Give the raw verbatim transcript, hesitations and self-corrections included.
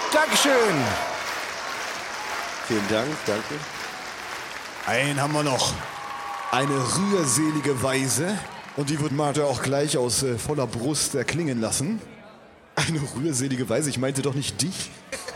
Dankeschön. Vielen Dank, danke. Einen haben wir noch. Eine rührselige Weise. Und die wird Martha auch gleich aus äh, voller Brust erklingen lassen. Eine rührselige Weise, ich meinte doch nicht dich.